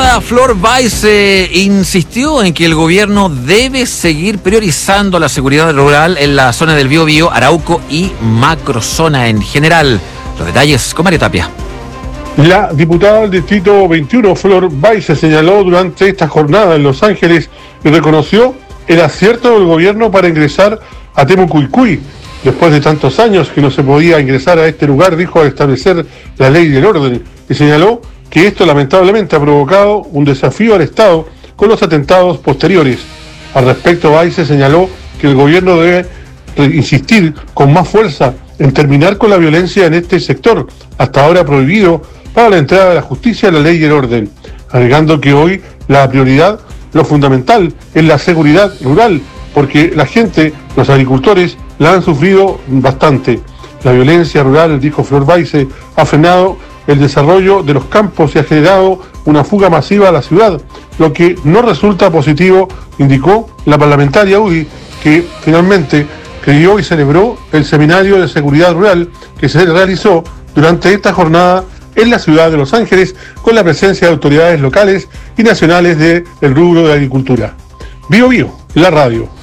diputada Flor Baise insistió en que el gobierno debe seguir priorizando la seguridad rural en la zona del Biobío, Arauco y macrozona en general. Los detalles con Mario Tapia. La diputada del Distrito 21, Flor Baise, señaló durante esta jornada en Los Ángeles y reconoció el acierto del gobierno para ingresar a Temucuicui. Después de tantos años que no se podía ingresar a este lugar, dijo, al establecer la ley y el orden, y señaló que esto lamentablemente ha provocado un desafío al Estado con los atentados posteriores. Al respecto, Baise señaló que el gobierno debe insistir con más fuerza en terminar con la violencia en este sector, hasta ahora prohibido para la entrada de la justicia, la ley y el orden, agregando que hoy la prioridad, lo fundamental, es la seguridad rural, porque la gente, los agricultores, la han sufrido bastante. La violencia rural, dijo Flor Baise, ha frenado el desarrollo de los campos y ha generado una fuga masiva a la ciudad, lo que no resulta positivo, indicó la parlamentaria UDI, que finalmente creyó y celebró el seminario de seguridad rural que se realizó durante esta jornada en la ciudad de Los Ángeles con la presencia de autoridades locales y nacionales del rubro de agricultura. Bio Bio, la radio.